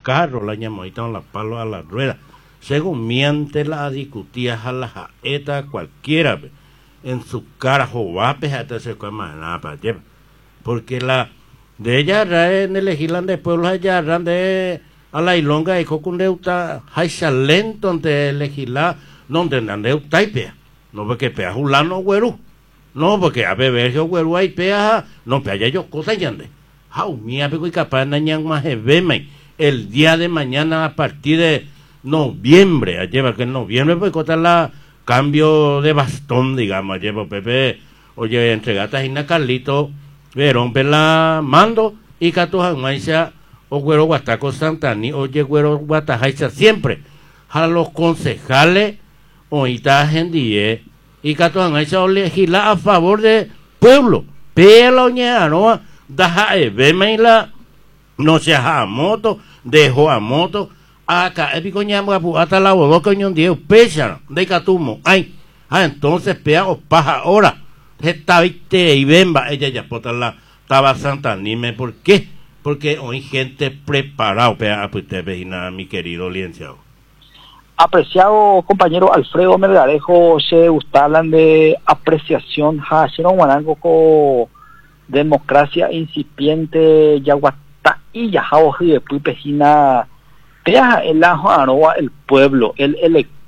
carro, la ñamoita la palo a la rueda. Según miente la discutía a la jaeta cualquiera, en su cara jovape hasta se come nada para llevar. Porque la de ella en el legislan de pueblos allá de a la ilonga y cocundeuta hay lento de legislar donde nandeuta y pea. No porque pea julano güero. No porque a beber yo güero hay pea, no pea ya yo cosa yande. Jau mía pego y capaz nañan más el día de mañana a partir de noviembre, lleva que en noviembre pues contar la cambio de bastón, digamos, lleva Pepe, oye, entregata a Carlito, Verón la mando y Catujanguaiza o Güero Guataco Santani, oye, Güero Guatajaisa siempre a los concejales o Itagendie y Catujanguaiza o legisla a favor de pueblo, pero oña no daja veme la no se a moto, dejó a moto acá épico ñamo hasta la bodoca ñon dio pecha de catumo ay entonces pea o paja ahora esta viste y bemba ella ya pota la estaba santa anime ¿por qué? Porque hoy gente preparado pea pues te vecina mi querido licenciado. Apreciado compañero Alfredo Melgarejo, se gustaban de apreciación hacieron guarango con democracia incipiente yaguatá y yajao de pujina pea el ajo el pueblo, el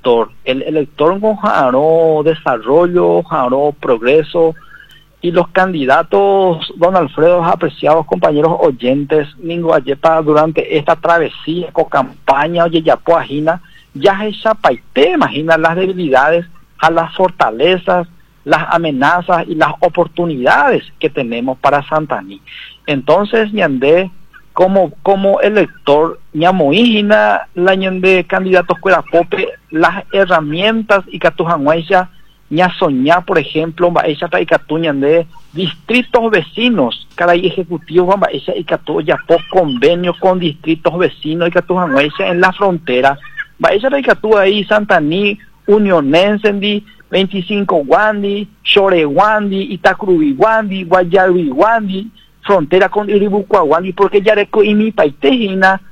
elector con jaro desarrollo, jaro progreso y los candidatos, don Alfredo, apreciados compañeros oyentes, Mingo Ayepa, durante esta travesía con campaña, oye, ya poajina, ya es chapaité, imagina las debilidades, a las fortalezas, las amenazas y las oportunidades que tenemos para Santaní. Entonces, ñandé, como elector, ñamoígina, la ñandé candidatos cuerapope, las herramientas y catujanguaisha, ña soñá, por ejemplo, esa y catu ñandé, distritos vecinos, caray ejecutivo, esa y catu ya post convenio con distritos vecinos y catujanguaisha en la frontera, esa y catu ahí, Santaní, Unionense, 25 Guandi, Chore Guandi, Itacrubi Guandi, Guayabi Guandi, frontera con Iribucuaguandi, porque Yareco y mi paitejina,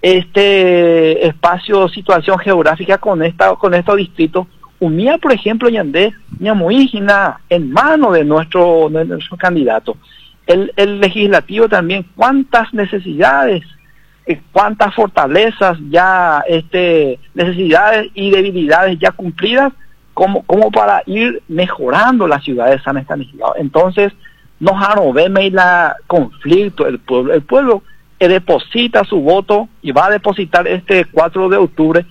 este espacio, situación geográfica con estos distritos, unía, por ejemplo, Yandé, Ñamuígina, en mano de nuestro candidato. El legislativo también, cuántas necesidades, cuántas fortalezas ya, necesidades y debilidades ya cumplidas, como para ir mejorando la ciudad de San Estanislao. Entonces, no veme la conflicto, el pueblo deposita su voto y va a depositar este 4 de octubre,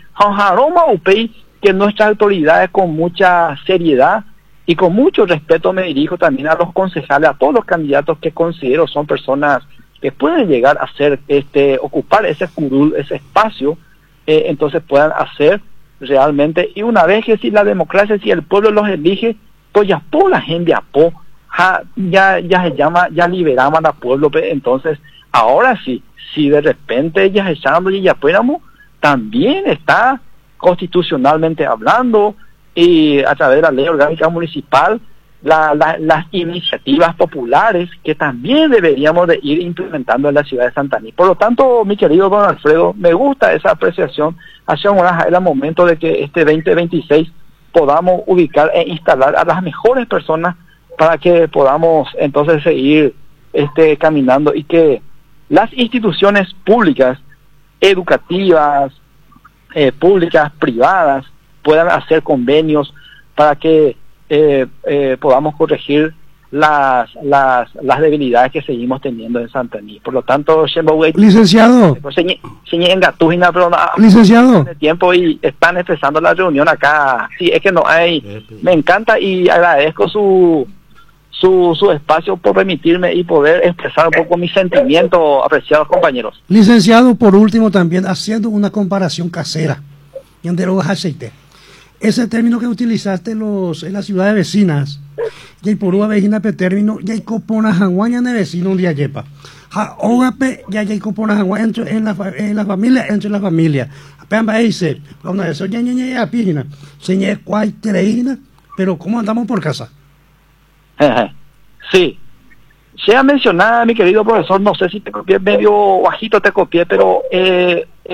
que nuestras autoridades con mucha seriedad y con mucho respeto me dirijo también a los concejales, a todos los candidatos que considero son personas que pueden llegar a ser, ocupar ese curul, ese espacio, entonces puedan hacer realmente, y una vez que si la democracia, si el pueblo los elige, pues ya por la gente ya se llama, ya liberamos al pueblo, entonces ahora sí, si de repente ya echando y ya fuéramos, también está constitucionalmente hablando y a través de la ley orgánica municipal, las iniciativas populares que también deberíamos de ir implementando en la ciudad de Santaní. Por lo tanto, mi querido don Alfredo, me gusta esa apreciación. Hace el momento de que este 2026 podamos ubicar e instalar a las mejores personas para que podamos entonces seguir caminando y que las instituciones públicas, educativas, públicas, privadas, puedan hacer convenios para que podamos corregir las debilidades que seguimos teniendo en Santaní. Por lo tanto, licenciado, licenciado, de tiempo y están expresando la reunión acá. Sí, es que no hay, me encanta y agradezco su espacio por permitirme y poder expresar un poco mi sentimiento, apreciados compañeros. Licenciado, por último también haciendo una comparación casera, ese término que utilizaste en las ciudades vecinas, y por una vecina pe término, ya hay copona janguaña de vecino de ayepa. Ogape, ya hay copona janguaña en la familia, entre la familia. Pamba dice, cuando eso ya a pígina, señé cuál tereína, pero ¿cómo andamos por casa? Sí, sea mencionada, mi querido profesor, no sé si te copié, medio bajito te copié, pero